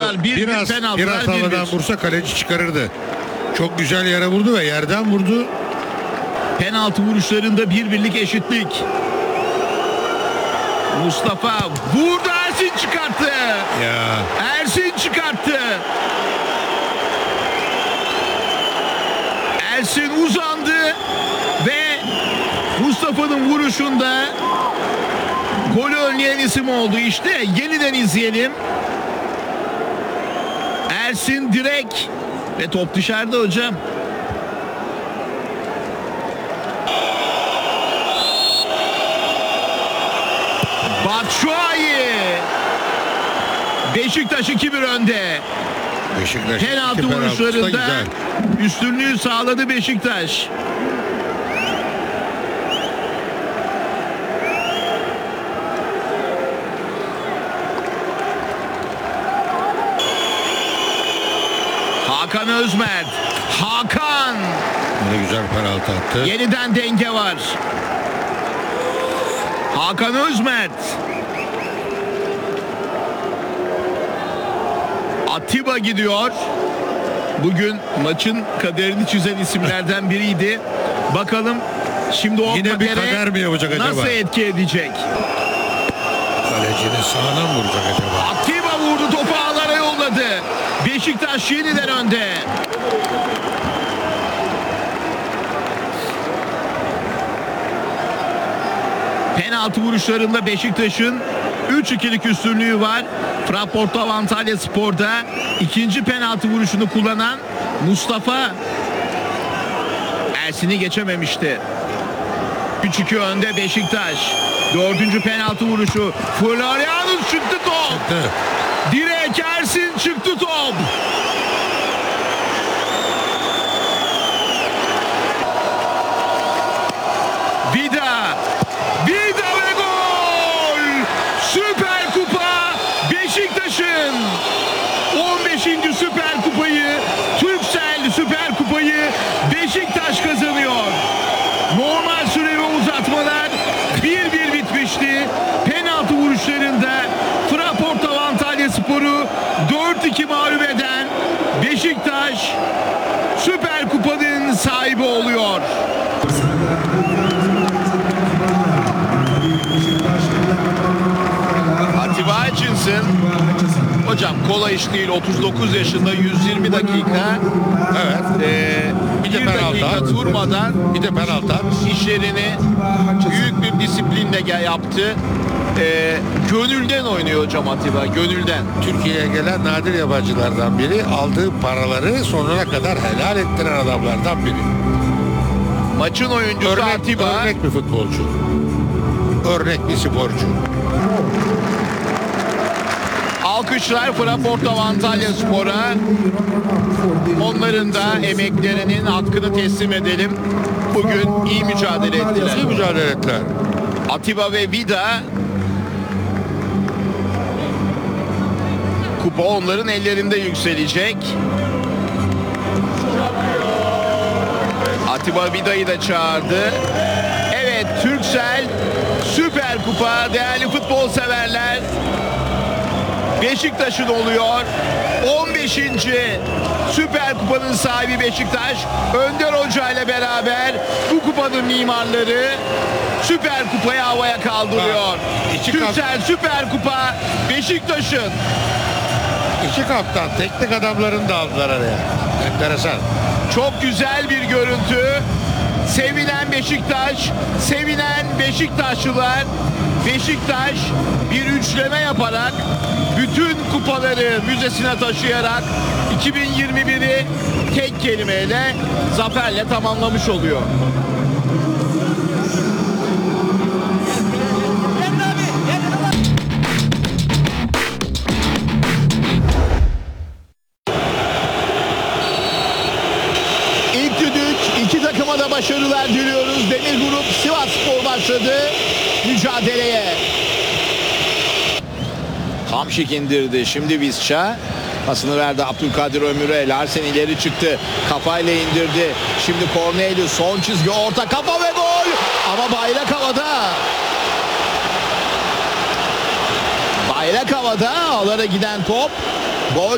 penaltılar. Bir penaltılar. Biraz havadan vursa kaleci çıkarırdı. Çok güzel yere vurdu ve yerden vurdu. Penaltı vuruşlarında birlik eşitlik. Mustafa vurdu, Ersin çıkarttı. Ya. Ersin çıkarttı. Ersin uzandı ve Mustafa'nın vuruşunda golü önleyen isim oldu. İşte yeniden izleyelim. Ersin direkt ve top dışarıda hocam. Batshuayi. Beşiktaş 2-1 önde. Beşiktaş Penaltı vuruşlarında üstünlüğü sağladı Beşiktaş. Hakan Özmert. Hakan. Ne güzel penaltı attı. Yeniden denge var. Hakan Özmert. Atiba gidiyor. Bugün maçın kaderini çizen isimlerden biriydi. Bakalım şimdi o yine bir kader mi yapacak acaba? Nasıl etki edecek? Kalecinin sağından vuracak acaba? Atiba vurdu, topu ağlara yolladı. Beşiktaş yeniden önde. Penaltı vuruşlarında Beşiktaş'ın 3-2'lik üstünlüğü var. Fraporto Antalya Spor'da ikinci penaltı vuruşunu kullanan Mustafa Ersin'i geçememişti. 3-2 önde Beşiktaş. Dördüncü penaltı vuruşu. Florianus çıktı top. Çıktı. Direkt Ersin çıktı top. Vida ve gol. Süper Kupa Beşiktaş'ın 15. Süper Kupayı, Türksel Süper Kupayı Beşiktaş kazanıyor. Normal süre ve uzatmalar 1-1 bitmişti. Penaltı vuruşlarında Fraporto Antalya Sporu 4-2 mağlup eden Beşiktaş Süper Kupa'nın sahibi oluyor. Atiba Hutchinson. Hocam kolay iş değil. 39 yaşında 120 dakika. Evet. Bir dakika durmadan bir de penaltı. işlerini büyük bir disiplinle yaptı. Gönülden oynuyor hocam Atiba. Gönülden. Türkiye'ye gelen nadir yabancılardan biri. Aldığı paraları sonuna kadar helal ettiren adamlardan biri. Maçın oyuncusu Atiba. Örnek bir futbolcu. Örnek bir sporcu. Alkışlar Fraporto Antalya Spor'a. Onların da emeklerinin hakkını teslim edelim. Bugün iyi mücadele ettiler. İyi mücadele ettiler. Atiba ve Vida. Kupa onların ellerinde yükselecek. Atiba Vida'yı da çağırdı. Evet, Türksel Süper Kupa, değerli futbol severler. Beşiktaş'ın oluyor. 15. Süper Kupa'nın sahibi Beşiktaş. Önder Hoca ile beraber bu kupanın mimarları Süper Kupa'yı havaya kaldırıyor. Türksel Süper Kupa Beşiktaş'ın. İki kaptan, teknik adamlarını da aldılar araya. Enteresan. Çok güzel bir görüntü. Sevilen Beşiktaş, sevinen Beşiktaşlılar. Beşiktaş bir üçleme yaparak bütün kupaları müzesine taşıyarak 2021'i tek kelimeyle zaferle tamamlamış oluyor. İlk düdük, iki takıma da başarılar diliyoruz. Demir Grup Sivasspor başladı mücadeleye. Hamşik indirdi. Şimdi Visca. Pasını verdi Abdülkadir Ömür'e. Larsen ileri çıktı. Kafayla indirdi. Şimdi Cornelius son çizgi orta kafa ve gol. Ama bayrak havada. Bayrak havada. Ağlara giden top. Gol.